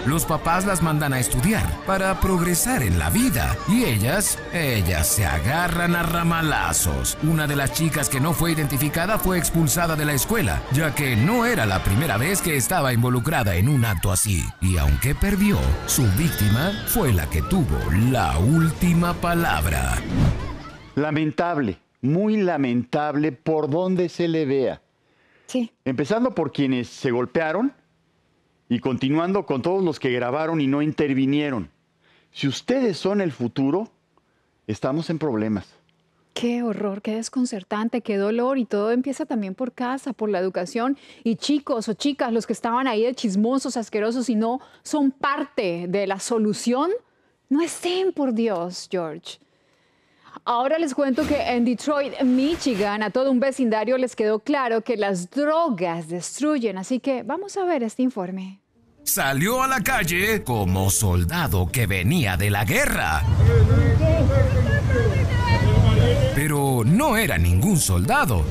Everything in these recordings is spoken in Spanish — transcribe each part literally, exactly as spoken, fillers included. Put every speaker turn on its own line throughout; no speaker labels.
Los papás las mandan a estudiar para progresar en la vida. Y ellas, ellas se agarran a ramalazos. Una de las chicas que no fue identificada fue expulsada de la escuela, ya que no era la primera vez que estaba involucrada en un acto así. Y aunque perdió, su víctima fue la que tuvo la última palabra.
Lamentable, muy lamentable por donde se le vea.
Sí.
Empezando por quienes se golpearon y continuando con todos los que grabaron y no intervinieron. Si ustedes son el futuro, estamos en problemas.
Qué horror, qué desconcertante, qué dolor, y todo empieza también por casa, por la educación. Y chicos o chicas, los que estaban ahí de chismosos, asquerosos y no son parte de la solución, no estén, por Dios, George. Ahora les cuento que en Detroit, Michigan, a todo un vecindario les quedó claro que las drogas destruyen, así que vamos a ver este informe.
Salió a la calle como soldado que venía de la guerra. Pero no era ningún soldado.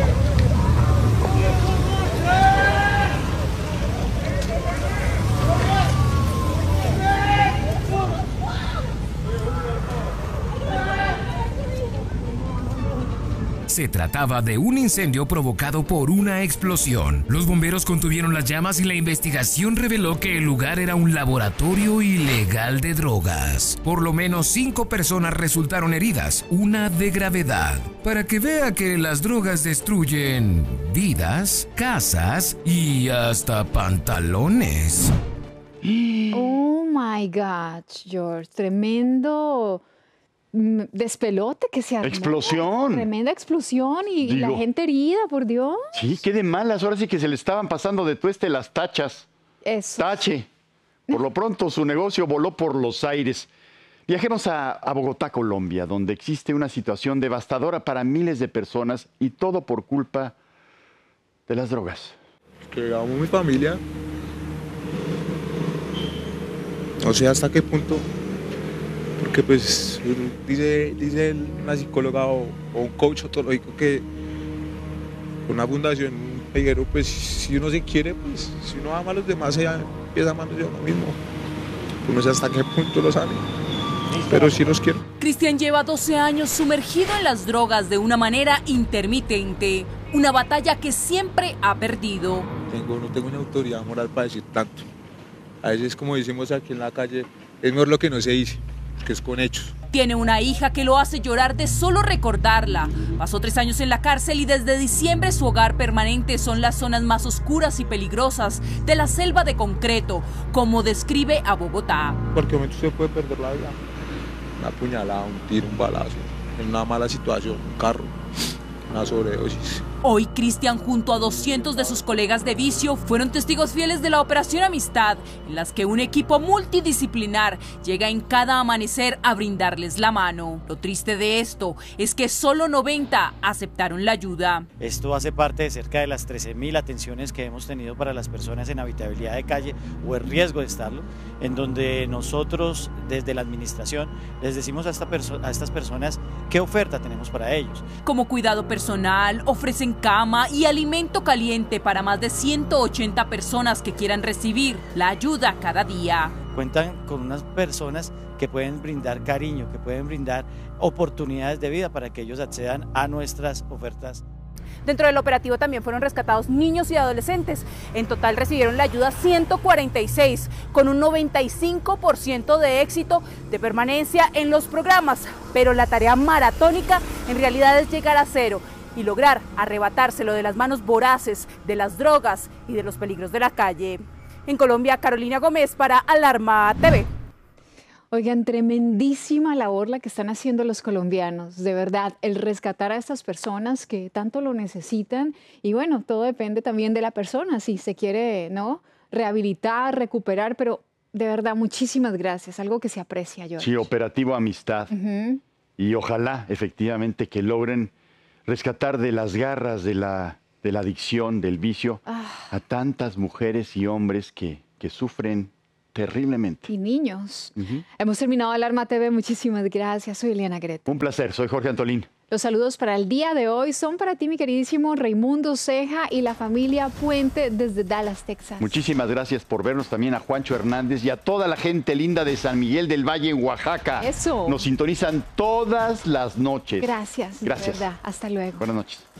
Se trataba de un incendio provocado por una explosión. Los bomberos contuvieron las llamas y la investigación reveló que el lugar era un laboratorio ilegal de drogas. Por lo menos cinco personas resultaron heridas, una de gravedad. Para que vea que las drogas destruyen vidas, casas y hasta pantalones.
Oh my God, George, tremendo despelote que se armó.
Explosión.
Tremenda explosión y
Digo,
la gente herida, por Dios.
Sí, qué de malas. Ahora sí que se le estaban pasando de tueste las tachas.
Eso.
Tache. Por lo pronto su negocio voló por los aires. Viajemos a, a Bogotá, Colombia, donde existe una situación devastadora para miles de personas y todo por culpa de las drogas.
Que amo mi familia. No sé hasta qué punto. Porque pues dice, dice una psicóloga o, o un coach ontológico que una fundación, un peguero, pues si uno se quiere, pues si uno ama a los demás, se empieza amándose a uno mismo. Pues no sé hasta qué punto lo sabe, pero sí los quiero.
Cristian lleva doce años sumergido en las drogas de una manera intermitente, una batalla que siempre ha perdido.
Tengo, no tengo una autoridad moral para decir tanto. A veces, como decimos aquí en la calle, es mejor lo que no se dice, que es con hechos.
Tiene una hija que lo hace llorar de solo recordarla. Pasó tres años en la cárcel y desde diciembre su hogar permanente son las zonas más oscuras y peligrosas de la selva de concreto, como describe a Bogotá.
En cualquier momento usted puede perder la vida. Una puñalada, un tiro, un balazo, en una mala situación, un carro, una sobredosis.
Hoy Cristian junto a doscientos de sus colegas de vicio fueron testigos fieles de la Operación Amistad, en las que un equipo multidisciplinar llega en cada amanecer a brindarles la mano. Lo triste de esto es que solo noventa aceptaron la ayuda.
Esto hace parte de cerca de las trece mil atenciones que hemos tenido para las personas en habitabilidad de calle o en riesgo de estarlo, en donde nosotros desde la administración les decimos a, esta a estas personas qué oferta tenemos para ellos.
Como cuidado personal, ofrecen cama y alimento caliente para más de ciento ochenta personas que quieran recibir la ayuda cada día.
Cuentan con unas personas que pueden brindar cariño, que pueden brindar oportunidades de vida para que ellos accedan a nuestras ofertas.
Dentro del operativo también fueron rescatados niños y adolescentes. En total recibieron la ayuda ciento cuarenta y seis, con un noventa y cinco por ciento de éxito de permanencia en los programas. Pero la tarea maratónica en realidad es llegar a cero y lograr arrebatárselo de las manos voraces de las drogas y de los peligros de la calle. En Colombia, Carolina Gómez para Alarma T V.
Oigan, tremendísima labor la que están haciendo los colombianos, de verdad, el rescatar a estas personas que tanto lo necesitan. Y bueno, todo depende también de la persona, si se quiere, ¿no?, rehabilitar, recuperar, pero de verdad, muchísimas gracias, algo que se aprecia, George.
Sí, operativo Amistad.
Uh-huh.
Y ojalá, efectivamente, que logren rescatar de las garras de la, de la adicción, del vicio,
ah.
a tantas mujeres y hombres que, que sufren terriblemente.
Y niños.
Uh-huh.
Hemos terminado Alarma T V. Muchísimas gracias. Soy Eliana Gret.
Un placer. Soy Jorge Antolín.
Los saludos para el día de hoy son para ti, mi queridísimo Raimundo Ceja y la familia Puente desde Dallas, Texas.
Muchísimas gracias por vernos, también a Juancho Hernández y a toda la gente linda de San Miguel del Valle en Oaxaca.
Eso.
Nos sintonizan todas las noches.
Gracias.
Gracias.
De verdad. Hasta luego.
Buenas noches.